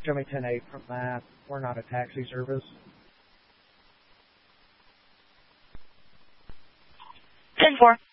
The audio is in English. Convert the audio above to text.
Show me 10-8 from that. We're not a taxi service. 10-4.